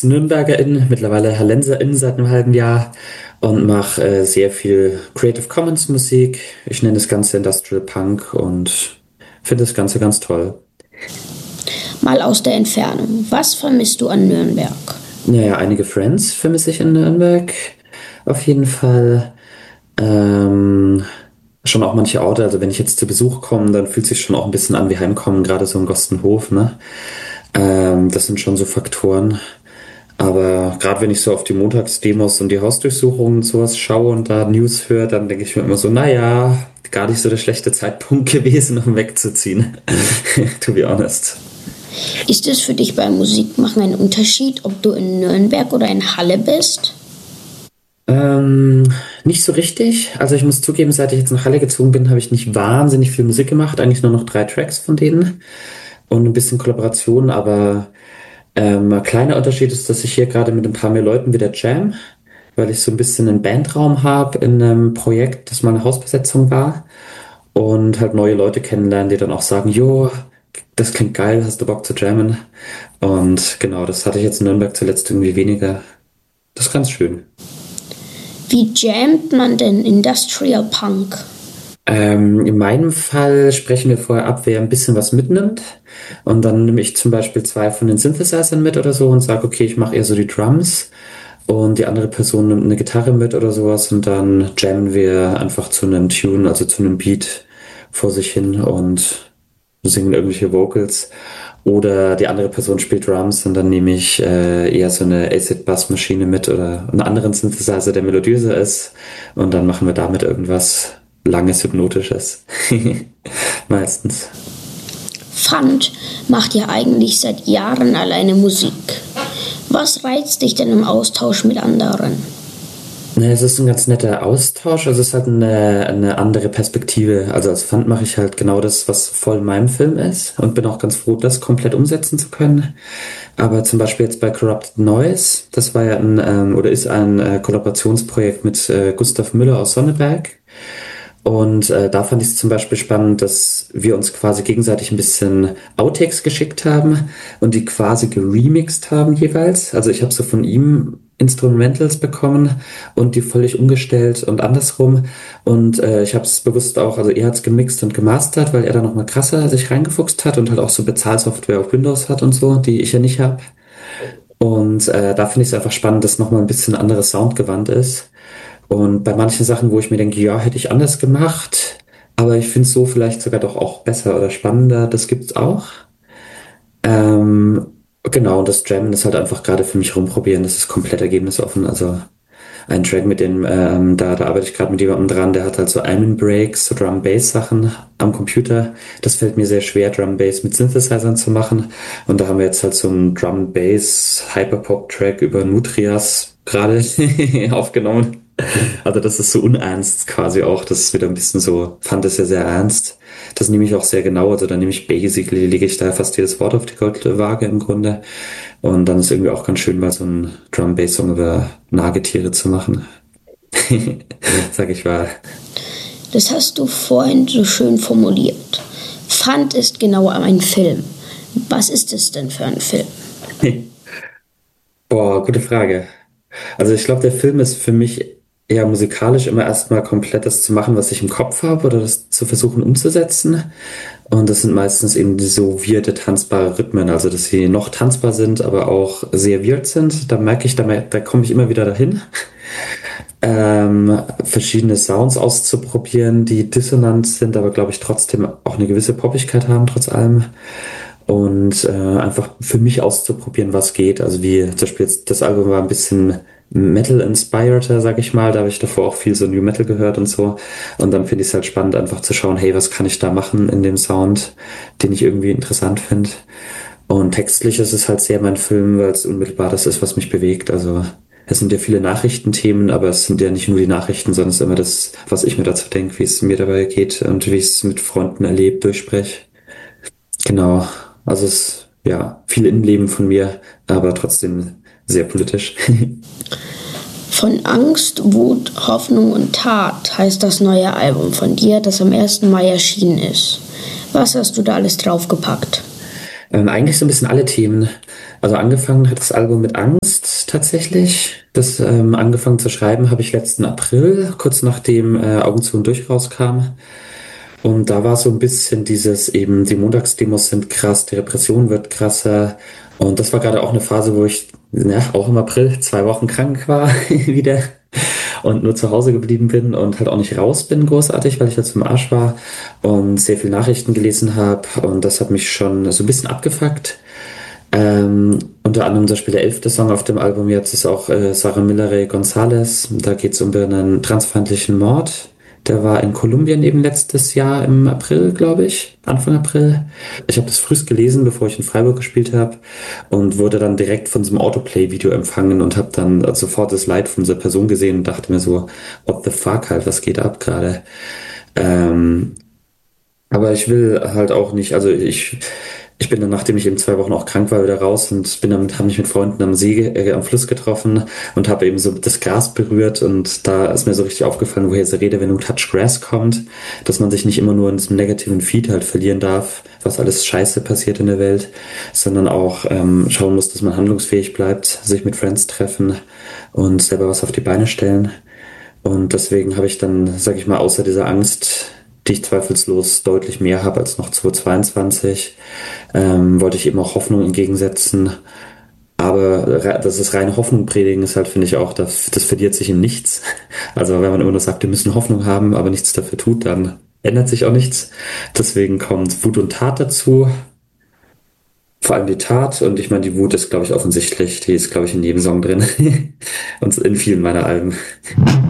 Ex-NürnbergerIn, mittlerweile HallenserIn seit einem halben Jahr und mache sehr viel Creative Commons Musik. Ich nenne das Ganze Industrial Punk und finde das Ganze ganz toll. Mal aus der Entfernung. Was vermisst du an Nürnberg? Naja, einige Friends vermisse ich in Nürnberg. Auf jeden Fall. Schon auch manche Orte. Also wenn ich jetzt zu Besuch komme, dann fühlt sich schon auch ein bisschen an wie Heimkommen, gerade so in Gostenhof, ne? Das sind schon so Faktoren. Aber gerade wenn ich so auf die Montagsdemos und die Hausdurchsuchungen und sowas schaue und da News höre, dann denke ich mir immer so, naja, gar nicht so der schlechte Zeitpunkt gewesen, um wegzuziehen. To be honest. Ist es für dich beim Musikmachen ein Unterschied, ob du in Nürnberg oder in Halle bist? Nicht so richtig. Also ich muss zugeben, seit ich jetzt nach Halle gezogen bin, habe ich nicht wahnsinnig viel Musik gemacht. Eigentlich nur noch 3 Tracks von denen und ein bisschen Kollaboration. Aber ein kleiner Unterschied ist, dass ich hier gerade mit ein paar mehr Leuten wieder jam, weil ich so ein bisschen einen Bandraum habe in einem Projekt, das mal eine Hausbesetzung war. Und halt neue Leute kennenlernen, die dann auch sagen, jo, das klingt geil, hast du Bock zu jammen? Und genau, das hatte ich jetzt in Nürnberg zuletzt irgendwie weniger. Das ist ganz schön. Wie jammt man denn Industrial Punk? In meinem Fall sprechen wir vorher ab, wer ein bisschen was mitnimmt. Und dann nehme ich zum Beispiel 2 von den Synthesizern mit oder so und sage, okay, ich mache eher so die Drums. Und die andere Person nimmt eine Gitarre mit oder sowas. Und dann jammen wir einfach zu einem Tune, also zu einem Beat vor sich hin und singen irgendwelche Vocals. Oder die andere Person spielt Drums und dann nehme ich eher so eine Acid-Bass-Maschine mit oder einen anderen Synthesizer, der melodiöser ist. Und dann machen wir damit irgendwas langes, hypnotisches. Meistens. Fand macht ja eigentlich seit Jahren alleine Musik. Was reizt dich denn im Austausch mit anderen? Ne, es ist ein ganz netter Austausch, also es ist halt eine andere Perspektive. Also als Fund mache ich halt genau das, was voll in meinem Film ist und bin auch ganz froh, das komplett umsetzen zu können. Aber zum Beispiel jetzt bei Corrupted Noise, das war ja oder ist ein Kollaborationsprojekt mit Gustav Müller aus Sonneberg. Und da fand ich es zum Beispiel spannend, dass wir uns quasi gegenseitig ein bisschen Outtakes geschickt haben und die quasi geremixed haben jeweils. Also ich habe so von ihm Instrumentals bekommen und die völlig umgestellt und andersrum. Und ich habe es bewusst auch, also er hat es gemixt und gemastert, weil er da nochmal krasser sich reingefuchst hat und halt auch so Bezahlsoftware auf Windows hat und so, die ich ja nicht habe. Und da finde ich es einfach spannend, dass nochmal ein bisschen anderes Soundgewand ist. Und bei manchen Sachen, wo ich mir denke, ja, hätte ich anders gemacht, aber ich finde es so vielleicht sogar doch auch besser oder spannender, das gibt's auch. Genau, und das Jammen ist halt einfach gerade für mich rumprobieren, das ist komplett ergebnisoffen. Also ein Track, mit dem, da arbeite ich gerade mit jemandem dran, der hat halt so Almond Breaks, so Drum-Bass-Sachen am Computer. Das fällt mir sehr schwer, Drum-Bass mit Synthesizern zu machen. Und da haben wir jetzt halt so einen Drum-Bass-Hyperpop-Track über Nutrias gerade aufgenommen. Also das ist so unernst quasi auch. Das ist wieder ein bisschen so, fand es ja sehr ernst. Das nehme ich auch sehr genau. Also da nehme ich basically, lege ich da fast jedes Wort auf die Goldwaage im Grunde. Und dann ist irgendwie auch ganz schön, mal so einen Drum-Bass-Song über Nagetiere zu machen. Sag ich mal. Das hast du vorhin so schön formuliert. Fand ist genau ein Film. Was ist es denn für ein Film? Boah, gute Frage. Also ich glaube, der Film ist für mich eher musikalisch immer erstmal komplett das zu machen, was ich im Kopf habe oder das zu versuchen umzusetzen. Und das sind meistens eben die so weirde, tanzbare Rhythmen, also dass sie noch tanzbar sind, aber auch sehr weird sind. Da merke ich, da komme ich immer wieder dahin. Verschiedene Sounds auszuprobieren, die dissonant sind, aber glaube ich trotzdem auch eine gewisse Poppigkeit haben, trotz allem. Und einfach für mich auszuprobieren, was geht. Also wie zum Beispiel jetzt, das Album war ein bisschen Metal-inspireder, sag ich mal. Da habe ich davor auch viel so New Metal gehört und so. Und dann finde ich es halt spannend, einfach zu schauen, hey, was kann ich da machen in dem Sound, den ich irgendwie interessant finde. Und textlich ist es halt sehr mein Film, weil es unmittelbar das ist, was mich bewegt. Also es sind ja viele Nachrichtenthemen, aber es sind ja nicht nur die Nachrichten, sondern es ist immer das, was ich mir dazu denke, wie es mir dabei geht und wie ich es mit Freunden erlebe, durchspreche. Genau. Also es ist ja viel Innenleben von mir, aber trotzdem sehr politisch. Von Angst, Wut, Hoffnung und Tat heißt das neue Album von dir, das am 1. Mai erschienen ist. Was hast du da alles draufgepackt? Eigentlich so ein bisschen alle Themen. Also angefangen hat das Album mit Angst tatsächlich. Das angefangen zu schreiben habe ich letzten April, kurz nachdem Augen zu und durch rauskam. Und da war so ein bisschen dieses eben, die Montagsdemos sind krass, die Repression wird krasser. Und das war gerade auch eine Phase, wo ich, ja, auch im April 2 Wochen krank war wieder und nur zu Hause geblieben bin und halt auch nicht raus bin großartig, weil ich halt zum Arsch war und sehr viel Nachrichten gelesen habe. Und das hat mich schon so ein bisschen abgefuckt. Unter anderem zum Beispiel der 11. Song auf dem Album jetzt ist auch Sarah Millere Gonzalez. Da geht es um einen transfeindlichen Mord. Der war in Kolumbien eben letztes Jahr im April, glaube ich, Anfang April. Ich habe das frühest gelesen, bevor ich in Freiburg gespielt habe und wurde dann direkt von so einem Autoplay-Video empfangen und habe dann sofort das Leid von dieser Person gesehen und dachte mir so, what the fuck halt, was geht ab gerade? Ähm, aber ich will halt auch nicht, also ich bin dann, nachdem ich eben 2 Wochen auch krank war, wieder raus und habe mich mit Freunden am See, am Fluss getroffen und habe eben so das Gras berührt und da ist mir so richtig aufgefallen, woher diese Redewendung Touch Grass kommt, dass man sich nicht immer nur in diesem negativen Feed halt verlieren darf, was alles Scheiße passiert in der Welt, sondern auch schauen muss, dass man handlungsfähig bleibt, sich mit Friends treffen und selber was auf die Beine stellen. Und deswegen habe ich dann, sag ich mal, außer dieser Angst, die ich zweifellos deutlich mehr habe als noch 2022, wollte ich eben auch Hoffnung entgegensetzen. Aber das ist reine Hoffnung predigen, ist halt, finde ich auch, das verliert sich in nichts. Also wenn man immer nur sagt, wir müssen Hoffnung haben, aber nichts dafür tut, dann ändert sich auch nichts. Deswegen kommt Wut und Tat dazu. Vor allem die Tat. Und ich meine, die Wut ist, glaube ich, offensichtlich. Die ist, glaube ich, in jedem Song drin. Und in vielen meiner Alben.